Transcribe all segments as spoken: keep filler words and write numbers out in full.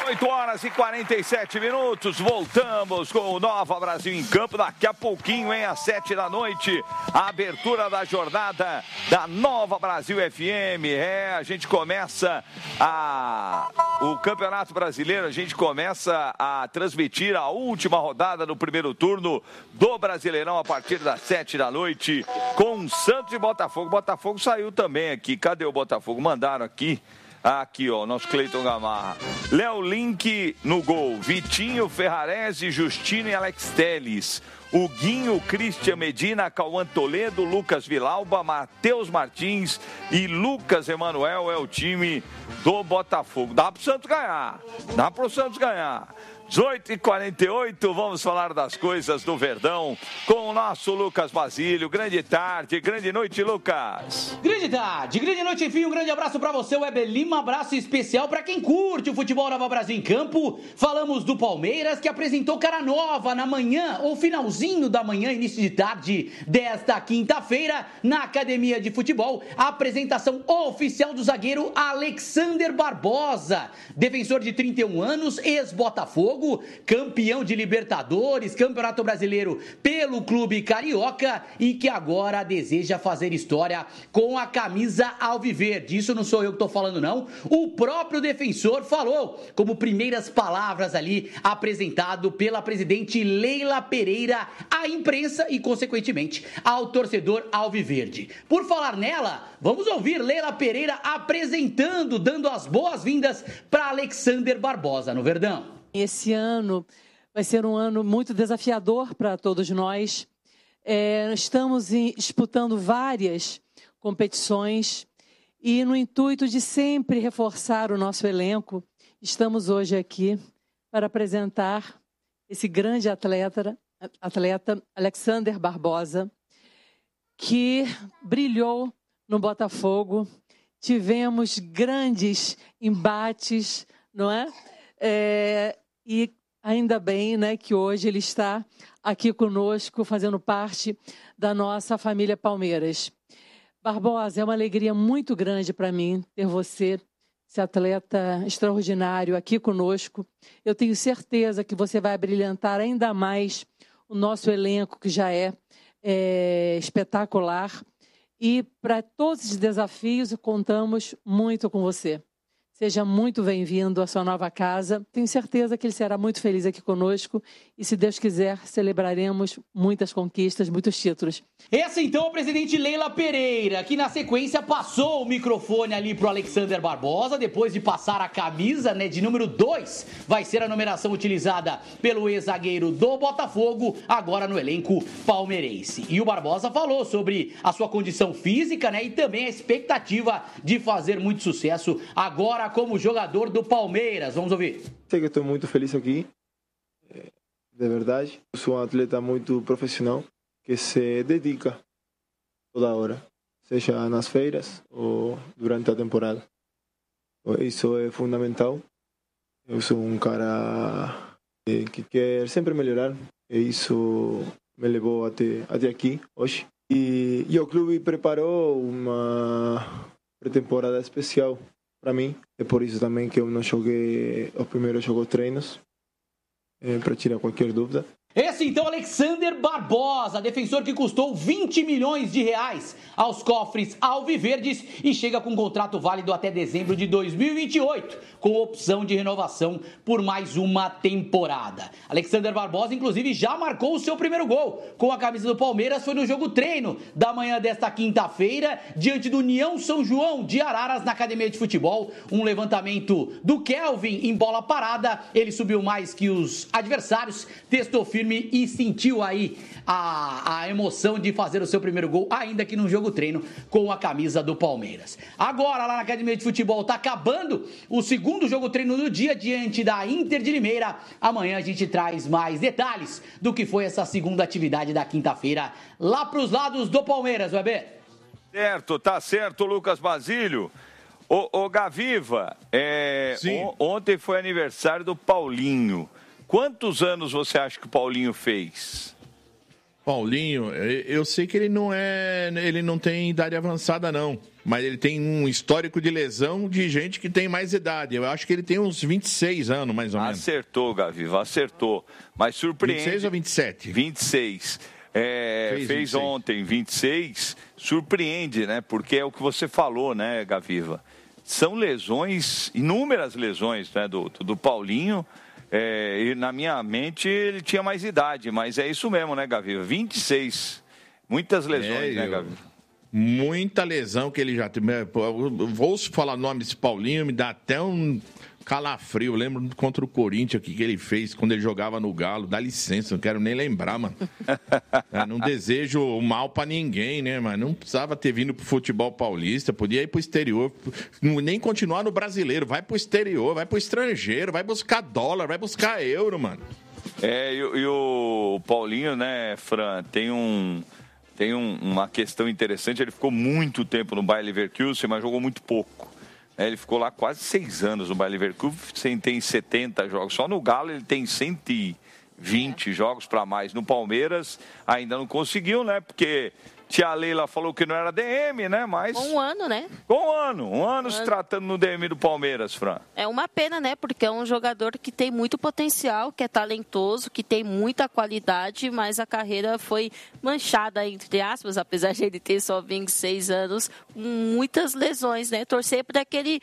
oito horas e quarenta e sete minutos, voltamos com o Nova Brasil em Campo, daqui a pouquinho, hein, às sete da noite, a abertura da jornada da Nova Brasil F M, é, a gente começa a, o Campeonato Brasileiro, a gente começa a transmitir a última rodada do primeiro turno do Brasileirão a partir das sete da noite, com Santos e Botafogo. Botafogo saiu também aqui, cadê o Botafogo? Mandaram aqui. Aqui, ó, nosso Cleiton Gamarra. Léo Link no gol. Vitinho, Ferrarese, Justino e Alex Telles. O Guinho, Christian Medina, Cauã Toledo, Lucas Vilauba, Matheus Martins e Lucas Emanuel é o time do Botafogo. Dá pro Santos ganhar. Dá pro Santos ganhar. dezoito e quarenta e oito, vamos falar das coisas do Verdão com o nosso Lucas Basílio. Grande tarde, grande noite, Lucas. Grande tarde, grande noite, enfim, um grande abraço pra você, Weber Lima, abraço especial pra quem curte o futebol Nova Brasil em Campo. Falamos do Palmeiras, que apresentou cara nova na manhã, ou finalzinho da manhã, início de tarde desta quinta-feira, na Academia de Futebol, a apresentação oficial do zagueiro Alexander Barbosa, defensor de trinta e um anos, ex-Botafogo, campeão de Libertadores, Campeonato Brasileiro pelo Clube Carioca e que agora deseja fazer história com a camisa alviverde. Isso não sou eu que estou falando, não. O próprio defensor falou como primeiras palavras ali apresentado pela presidente Leila Pereira à imprensa e, consequentemente, ao torcedor alviverde. Por falar nela, vamos ouvir Leila Pereira apresentando, dando as boas-vindas para Alexander Barbosa no Verdão. Esse ano vai ser um ano muito desafiador para todos nós. É, estamos em, disputando várias competições e no intuito de sempre reforçar o nosso elenco, estamos hoje aqui para apresentar esse grande atleta, atleta Alexander Barbosa, que brilhou no Botafogo. Tivemos grandes embates, não é? É, e ainda bem, né, que hoje ele está aqui conosco, fazendo parte da nossa família Palmeiras. Barbosa, é uma alegria muito grande para mim ter você, esse atleta extraordinário, aqui conosco. Eu tenho certeza que você vai brilhantar ainda mais o nosso elenco, que já é, é espetacular. E para todos os desafios, contamos muito com você. Seja muito bem-vindo à sua nova casa. Tenho certeza que ele será muito feliz aqui conosco e, se Deus quiser, celebraremos muitas conquistas, muitos títulos. Essa, então, é a presidente Leila Pereira, que na sequência passou o microfone ali para o Alexander Barbosa, depois de passar a camisa, né, de número dois, vai ser a numeração utilizada pelo ex-zagueiro do Botafogo, agora no elenco palmeirense. E o Barbosa falou sobre a sua condição física, né, e também a expectativa de fazer muito sucesso agora como jogador do Palmeiras. Vamos ouvir. Sei que estou muito feliz aqui, de verdade. Sou um atleta muito profissional que se dedica toda hora, seja nas feiras ou durante a temporada. Isso é fundamental. Eu sou um cara que quer sempre melhorar e isso me levou até, até aqui hoje. E, e o clube preparou uma pré-temporada especial para mim. É por isso também que eu não joguei os primeiros jogos treinos, é, para tirar qualquer dúvida. Esse, então, Alexander Barbosa, defensor que custou vinte milhões de reais aos cofres alviverdes e chega com um contrato válido até dezembro de dois mil e vinte e oito, com opção de renovação por mais uma temporada. Alexander Barbosa, inclusive, já marcou o seu primeiro gol com a camisa do Palmeiras, foi no jogo treino da manhã desta quinta-feira, diante do União São João de Araras, na Academia de Futebol. Um levantamento do Kelvin em bola parada, ele subiu mais que os adversários, testou firme e sentiu aí a, a emoção de fazer o seu primeiro gol, ainda que num jogo treino com a camisa do Palmeiras. Agora, lá na Academia de Futebol, tá acabando o segundo jogo treino do dia diante da Inter de Limeira. Amanhã a gente traz mais detalhes do que foi essa segunda atividade da quinta-feira lá pros lados do Palmeiras, Weber. Certo, tá certo, Lucas Basílio. Ô, ô Gaviva, é, on, ontem foi aniversário do Paulinho. Quantos anos você acha que o Paulinho fez? Paulinho, eu sei que ele não é, ele não tem idade avançada não, mas ele tem um histórico de lesão de gente que tem mais idade. Eu acho que ele tem uns vinte e seis anos, mais ou menos. Acertou, Gaviva, acertou. Mas surpreende. vinte e seis ou vinte e sete? vinte e seis. É, fez, fez vinte e seis. Ontem vinte e seis. Surpreende, né? Porque é o que você falou, né, Gaviva? São lesões, inúmeras lesões, né, do, do Paulinho. É, e na minha mente ele tinha mais idade, mas é isso mesmo, né, Gaviva? vinte e seis. Muitas lesões, é, né, Gaviva? Muita lesão que ele já teve. Vou falar o nome desse Paulinho, me dá até um calafrio. Eu lembro contra o Corinthians que ele fez quando ele jogava no Galo. Dá licença, não quero nem lembrar, mano. É, não desejo mal pra ninguém, né, mas não precisava ter vindo pro futebol paulista, podia ir pro exterior, nem continuar no brasileiro. Vai pro exterior, vai pro estrangeiro, vai buscar dólar, vai buscar euro, mano. É, e, e o Paulinho, né, Fran, tem um. Tem um, uma questão interessante, ele ficou muito tempo no Bayer Leverkusen, mas jogou muito pouco. Ele ficou lá quase seis anos no Bayer Leverkusen, tem setenta jogos. Só no Galo ele tem cento e vinte é. jogos para mais. No Palmeiras ainda não conseguiu, né? Porque tia Leila falou que não era D M, né? Mas... Um ano, né? Um ano. Um ano um se ano. tratando no D M do Palmeiras, Fran. É uma pena, né? Porque é um jogador que tem muito potencial, que é talentoso, que tem muita qualidade, mas a carreira foi manchada, entre aspas, apesar de ele ter só vinte e seis anos, com muitas lesões, né? Torcer para que ele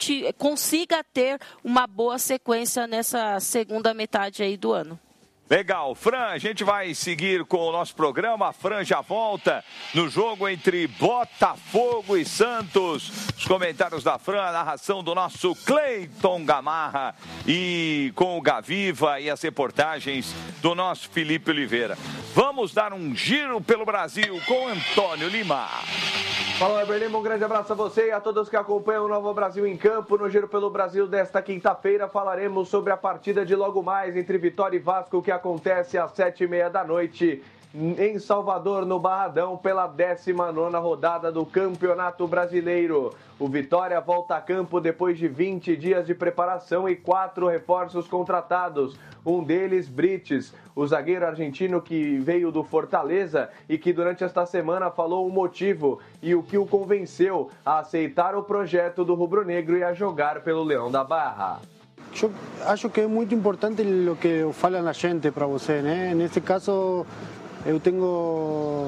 consiga ter uma boa sequência nessa segunda metade aí do ano. Legal, Fran, a gente vai seguir com o nosso programa. A Fran já volta no jogo entre Botafogo e Santos. Os comentários da Fran, a narração do nosso Cleiton Gamarra e com o Gaviva e as reportagens do nosso Felipe Oliveira. Vamos dar um giro pelo Brasil com Antônio Lima. Fala, Weber Lima, um grande abraço a você e a todos que acompanham o Novo Brasil em Campo. No Giro pelo Brasil desta quinta-feira falaremos sobre a partida de logo mais entre Vitória e Vasco, que acontece às sete e meia da noite em Salvador, no Barradão, pela décima nona rodada do Campeonato Brasileiro. O Vitória volta a campo depois de vinte dias de preparação e quatro reforços contratados. Um deles, Brites, o zagueiro argentino que veio do Fortaleza e que durante esta semana falou o motivo e o que o convenceu a aceitar o projeto do rubro-negro e a jogar pelo Leão da Barra. Eu acho que é muito importante o que fala a gente para você, né? Nesse caso, eu tenho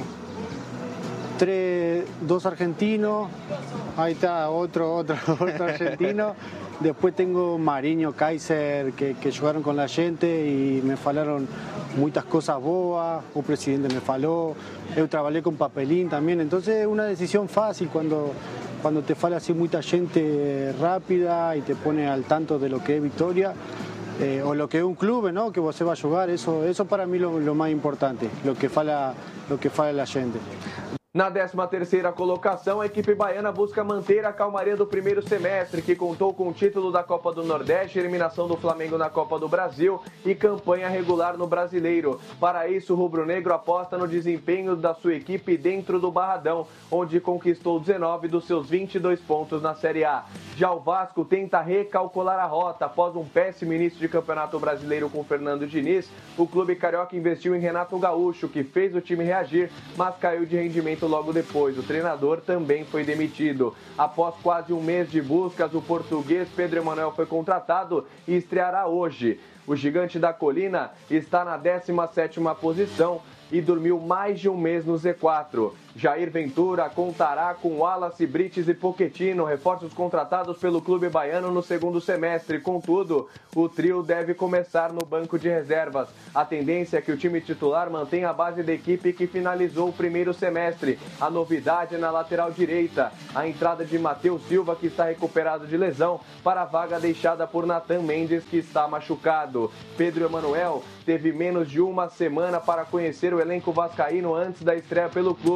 três, dois argentinos, aí está outro, outro, outro argentino. Depois tenho Marinho, Kaiser, que, que jogaram com a gente e me falaram muitas coisas boas, o presidente me falou, eu trabalhei com Papelín também, então é uma decisão fácil quando, quando te fala assim muita gente rápida e te põe al tanto de lo que é Vitória. Eh, o lo que é um clube, ¿no? Que você vai jogar, isso, isso para mim é o mais importante, o que fala, o que fala a gente. Na décima terceira colocação, a equipe baiana busca manter a calmaria do primeiro semestre, que contou com o título da Copa do Nordeste, eliminação do Flamengo na Copa do Brasil e campanha regular no Brasileiro. Para isso, o rubro-negro aposta no desempenho da sua equipe dentro do Barradão, onde conquistou dezenove dos seus vinte e dois pontos na Série A. Já o Vasco tenta recalcular a rota. Após um péssimo início de Campeonato Brasileiro com Fernando Diniz, o clube carioca investiu em Renato Gaúcho, que fez o time reagir, mas caiu de rendimento logo depois. O treinador também foi demitido. Após quase um mês de buscas, o português Pedro Emanuel foi contratado e estreará hoje. O gigante da colina está na décima sétima posição e dormiu mais de um mês no Z quatro. Jair Ventura contará com Wallace, Brites e Pochettino, reforços contratados pelo clube baiano no segundo semestre. Contudo, o trio deve começar no banco de reservas. A tendência é que o time titular mantenha a base da equipe que finalizou o primeiro semestre. A novidade é na lateral direita, a entrada de Matheus Silva, que está recuperado de lesão, para a vaga deixada por Nathan Mendes, que está machucado. Pedro Emanuel teve menos de uma semana para conhecer o elenco vascaíno antes da estreia pelo clube.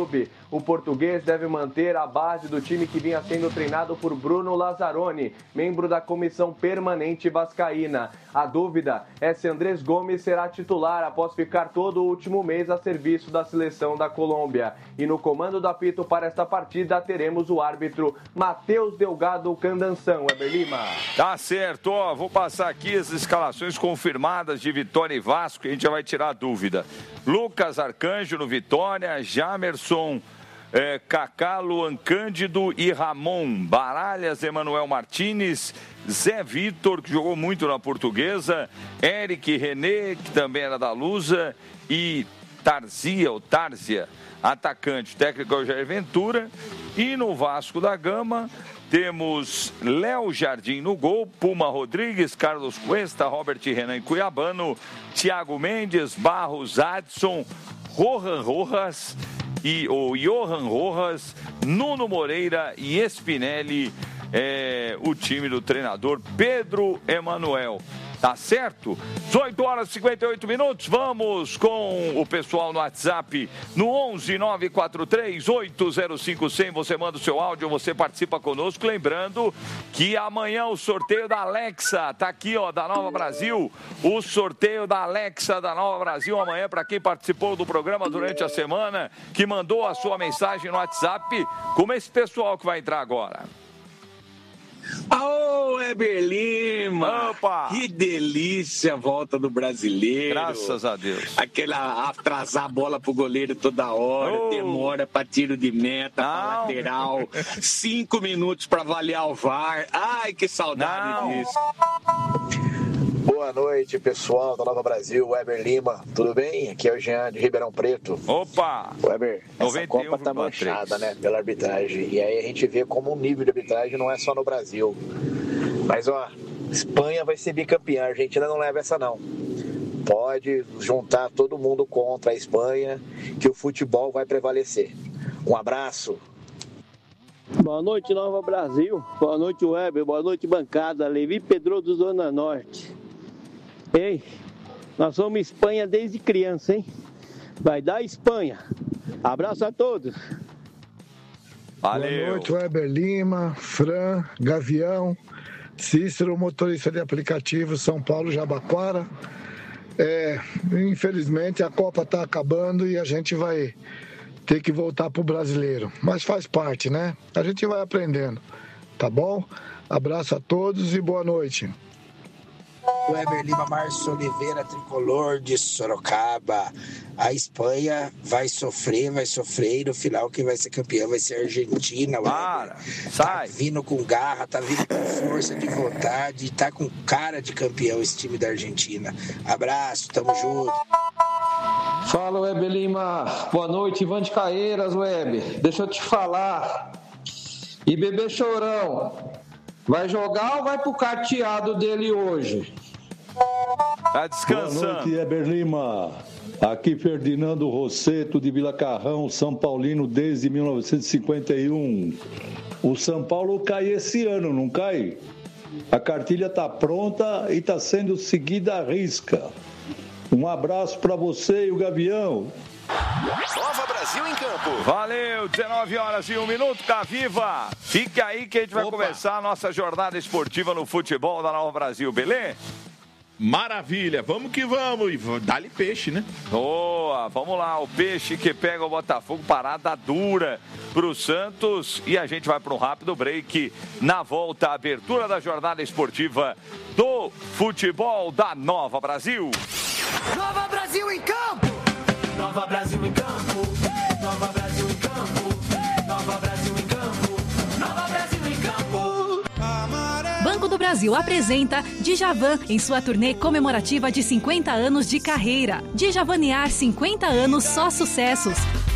O português deve manter a base do time que vinha sendo treinado por Bruno Lazzaroni, membro da comissão permanente vascaína. A dúvida é se Andrés Gomes será titular após ficar todo o último mês a serviço da seleção da Colômbia. E no comando do apito para esta partida teremos o árbitro Matheus Delgado Candanção. Weber Lima. Tá certo, ó, vou passar aqui as escalações confirmadas de Vitória e Vasco, a gente já vai tirar a dúvida. Lucas Arcanjo no Vitória, Jamerson, é, Kaká, Luan Cândido e Ramon, Baralhas, Emanuel Martínez, Zé Vitor, que jogou muito na Portuguesa, Eric René, que também era da Lusa, e Tarzia, ou Tarzia, atacante, técnico é o Jair Ventura. E no Vasco da Gama temos Léo Jardim no gol, Puma Rodrigues, Carlos Cuesta, Robert Renan e Cuiabano, Thiago Mendes, Barros, Adson, Rohan Rojas e o Johan Rojas, Nuno Moreira e Spinelli, é, o time do treinador Pedro Emanuel. Tá certo? dezoito horas e cinquenta e oito minutos. Vamos com o pessoal no WhatsApp no onze nove quatro três oito zero cinco zero zero. Você manda o seu áudio, você participa conosco. Lembrando que amanhã o sorteio da Alexa tá aqui, ó, da Nova Brasil. O sorteio da Alexa da Nova Brasil amanhã para quem participou do programa durante a semana, que mandou a sua mensagem no WhatsApp, como esse pessoal que vai entrar agora. Aô, Weber Lima! Opa! Que delícia a volta do brasileiro! Graças a Deus! Aquela atrasar a bola pro goleiro toda hora, oh. demora pra tiro de meta, pra lateral, cinco minutos pra avaliar o V A R. Ai, que saudade Não. disso! Boa noite, pessoal da Nova Brasil, Weber Lima, tudo bem? Aqui é o Jean de Ribeirão Preto. Opa! Weber, essa Copa tá manchada, né, pela arbitragem. E aí a gente vê como o nível de arbitragem não é só no Brasil. Mas, ó, Espanha vai ser bicampeã, a Argentina não leva essa não. Pode juntar todo mundo contra a Espanha, que o futebol vai prevalecer. Um abraço. Boa noite, Nova Brasil. Boa noite, Weber. Boa noite, bancada. Levi Pedroso, Zona Norte. Ei, nós somos Espanha desde criança, hein? Vai dar Espanha. Abraço a todos. Valeu. Boa noite, Weber Lima, Fran, Gavião, Cícero, motorista de aplicativo, São Paulo, Jabaquara. É, infelizmente a Copa está acabando e a gente vai ter que voltar pro brasileiro. Mas faz parte, né? A gente vai aprendendo, tá bom? Abraço a todos e boa noite. Weber Lima, Márcio Oliveira, tricolor de Sorocaba. A Espanha vai sofrer, vai sofrer e no final quem vai ser campeão vai ser a Argentina. Para, sai. Tá vindo com garra, tá vindo com força de vontade, tá com cara de campeão esse time da Argentina. Abraço, tamo junto. Fala, Weber Lima. Boa noite, Ivan de Caeiras, Weber. Deixa eu te falar. E Bebê Chorão, vai jogar ou vai pro carteado dele hoje? Tá descansando. Boa noite, Weber Lima. Aqui Ferdinando Rosseto, de Vila Carrão, São Paulino desde mil novecentos e cinquenta e um. O São Paulo cai esse ano, não cai? A cartilha tá pronta e tá sendo seguida à risca. Um abraço para você e o Gavião. Nova Brasil em campo. Valeu, dezenove horas e um minuto, Caviva. Fique aí que a gente vai Opa. começar a nossa jornada esportiva no futebol da Nova Brasil, beleza? Maravilha, vamos que vamos. E dá-lhe peixe, né? Boa, vamos lá. O peixe que pega o Botafogo, parada dura pro Santos. E a gente vai para um rápido break. Na volta, a abertura da jornada esportiva do futebol da Nova Brasil. Nova Brasil em campo! Nova Brasil em campo! Nova Brasil em campo! Nova Brasil em campo! Nova Brasil em campo! Banco do Brasil apresenta Djavan em sua turnê comemorativa de cinquenta anos de carreira. Djavanear cinquenta anos, só sucessos.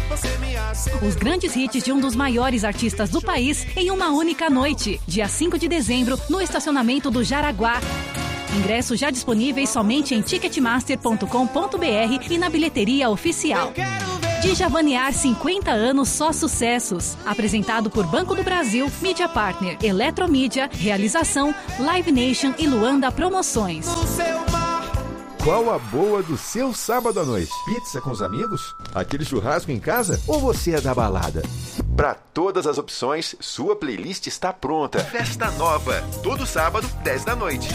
Os grandes hits de um dos maiores artistas do país em uma única noite. Dia cinco de dezembro, no estacionamento do Jaraguá. Ingressos já disponíveis somente em ticketmaster ponto com ponto br e na bilheteria oficial. Djavanear cinquenta anos, só sucessos. Apresentado por Banco do Brasil, Mídia Partner, Eletromídia, Realização, Live Nation e Luanda Promoções. Qual a boa do seu sábado à noite? Pizza com os amigos? Aquele churrasco em casa? Ou você é da balada? Para todas as opções, sua playlist está pronta. Festa Nova, todo sábado, dez da noite.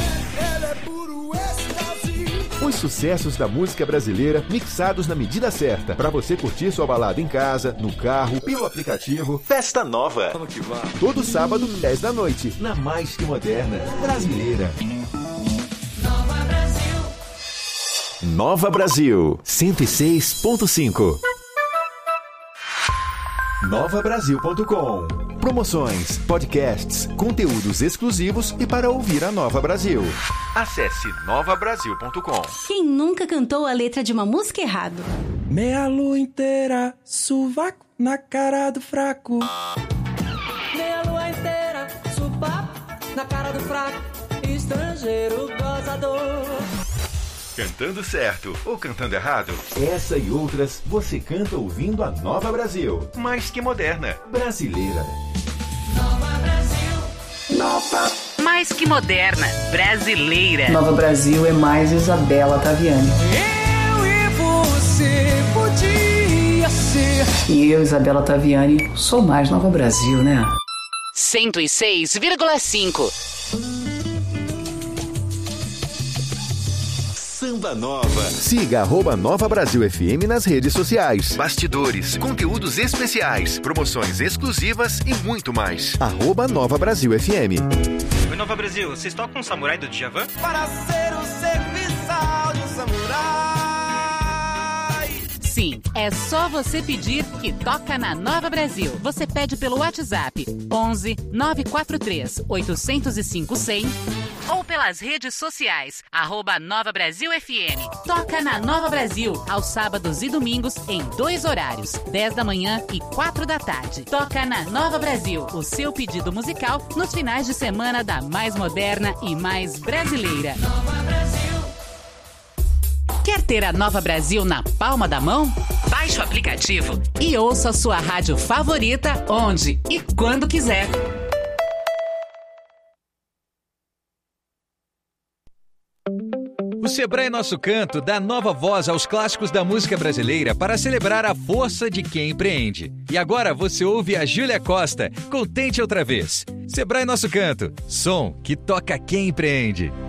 Os sucessos da música brasileira mixados na medida certa, para você curtir sua balada em casa, no carro, pelo aplicativo. Festa Nova. Todo sábado, dez da noite, na mais que moderna brasileira. Nova Brasil. Nova Brasil, cento e seis ponto cinco. nova brasil ponto com. Promoções, podcasts, conteúdos exclusivos e para ouvir a Nova Brasil. Acesse nova brasil ponto com. Quem nunca cantou a letra de uma música errado? Meia lua inteira, sovaco na cara do fraco. Meia lua inteira, supapo na cara do fraco. Estrangeiro gozador. Cantando certo ou cantando errado? Essa e outras você canta ouvindo a Nova Brasil. Mais que moderna, brasileira. Nova Brasil. Nova. Mais que moderna, brasileira. Nova Brasil é mais Isabela Taviani. Eu e você podia ser. E eu, Isabela Taviani, sou mais Nova Brasil, né? cento e seis vírgula cinco. Samba Nova. Siga arroba Nova Brasil F M nas redes sociais. Bastidores, conteúdos especiais, promoções exclusivas e muito mais. Arroba Nova Brasil F M. Oi, Nova Brasil, vocês tocam o Samurai do Djavan? Para ser o serviçal de um samurai. Sim, é só você pedir que toca na Nova Brasil. Você pede pelo WhatsApp onze nove quatro três oito zero cinco cem ou pelas redes sociais, arroba Nova Brasil F M. Toca na Nova Brasil, aos sábados e domingos, em dois horários, dez da manhã e quatro da tarde. Toca na Nova Brasil, o seu pedido musical nos finais de semana da mais moderna e mais brasileira. Nova Brasil. Quer ter a Nova Brasil na palma da mão? Baixe o aplicativo e ouça a sua rádio favorita onde e quando quiser. O Sebrae Nosso Canto dá nova voz aos clássicos da música brasileira para celebrar a força de quem empreende. E agora você ouve a Júlia Costa, com Tente Outra Vez. Sebrae Nosso Canto, som que toca quem empreende.